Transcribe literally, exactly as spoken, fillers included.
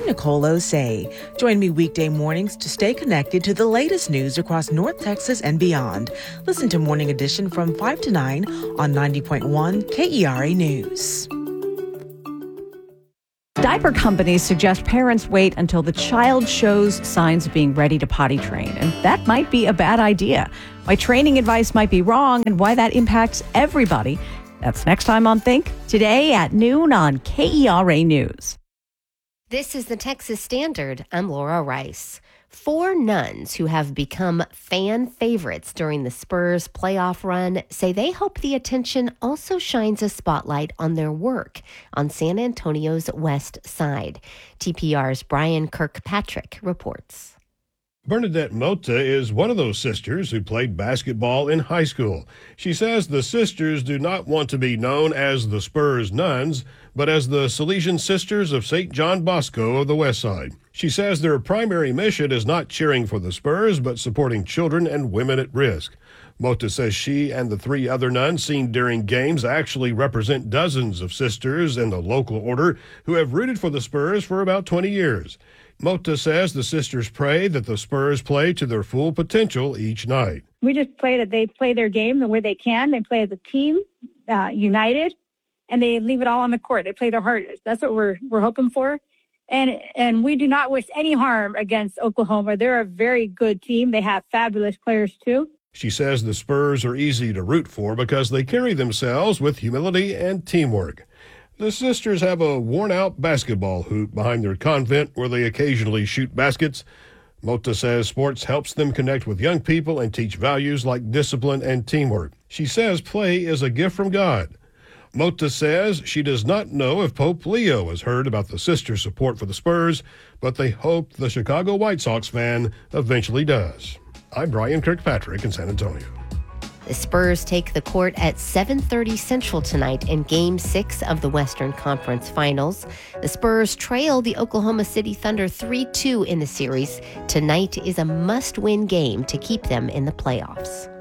I'm Nicole Osei. Join me weekday mornings to stay connected to the latest news across North Texas and beyond. Listen to Morning Edition from five to nine on ninety point one K E R A News. Diaper companies suggest parents wait until the child shows signs of being ready to potty train, and that might be a bad idea. Why training advice might be wrong and why that impacts everybody. That's next time on Think, today at noon on K E R A News. This is the Texas Standard. I'm Laura Rice. Four nuns who have become fan favorites during the Spurs playoff run say they hope the attention also shines a spotlight on their work on San Antonio's west side. T P R's Brian Kirkpatrick reports. Bernadette Mota is one of those sisters who played basketball in high school. She says the sisters do not want to be known as the Spurs nuns, but as the Salesian Sisters of Saint John Bosco of the West Side. She says their primary mission is not cheering for the Spurs, but supporting children and women at risk. Mota says she and the three other nuns seen during games actually represent dozens of sisters in the local order who have rooted for the Spurs for about twenty years. Mota says the sisters pray that the Spurs play to their full potential each night. We just pray that they play their game the way they can. They play as a team, uh, united, and they leave it all on the court. They play their hardest. That's what we're we're hoping for. And and we do not wish any harm against Oklahoma. They're a very good team. They have fabulous players, too. She says the Spurs are easy to root for because they carry themselves with humility and teamwork. The sisters have a worn-out basketball hoop behind their convent where they occasionally shoot baskets. Mota says sports helps them connect with young people and teach values like discipline and teamwork. She says play is a gift from God. Mota says she does not know if Pope Leo has heard about the sisters' support for the Spurs, but they hope the Chicago White Sox fan eventually does. I'm Brian Kirkpatrick in San Antonio. The Spurs take the court at seven thirty Central tonight in Game six of the Western Conference Finals. The Spurs trail the Oklahoma City Thunder three two in the series. Tonight is a must-win game to keep them in the playoffs.